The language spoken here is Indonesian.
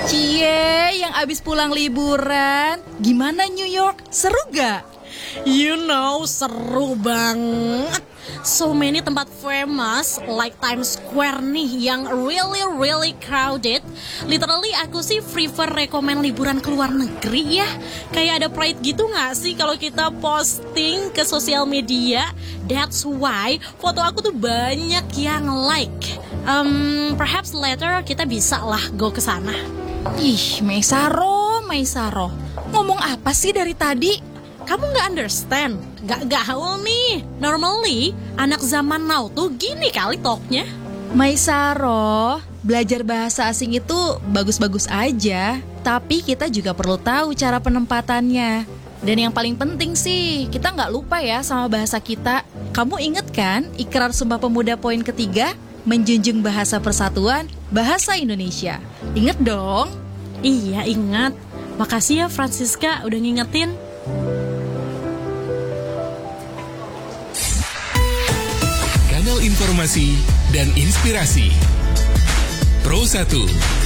Cie, yang abis pulang liburan, gimana New York? Seru gak? You know, seru banget. So many tempat famous like Times Square nih yang really crowded. Literally aku sih prefer rekomen liburan ke luar negeri ya. Kayak ada pride gitu gak sih kalau kita posting ke sosial media? That's why foto aku tuh banyak yang like. Perhaps later kita bisa lah go ke sana. Ih, Maisaro. Ngomong apa sih dari tadi? Kamu gak understand? Gak gaul nih. Normally, anak zaman now tuh gini kali talknya. Maisaro, belajar bahasa asing itu bagus-bagus aja. Tapi kita juga perlu tahu cara penempatannya. Dan yang paling penting sih, kita gak lupa ya sama bahasa kita. Kamu inget kan Ikrar Sumpah Pemuda poin ketiga? Menjunjung bahasa persatuan, bahasa Indonesia. Ingat dong? Iya, ingat. Makasih ya Francisca udah ngingetin. Kanal informasi dan inspirasi Pro 1